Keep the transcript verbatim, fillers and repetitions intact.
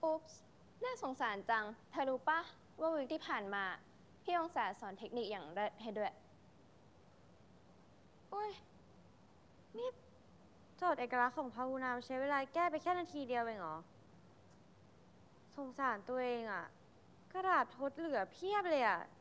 อุ๊ปส์น่าสงสารจังเธอรู้ปะว่าวีคที่ผ่านมาพี่องศาสอนเทคนิคอย่างเลิศให้ด้วยโอ้ยนี่โจทย์เอกลักษณ์ของพาหุนามใช้เวลาแก้ไปแค่นาทีเดียวเองเหรอสงสารตัวเองอะกระดาษทดเหลือเพียบเลยอะ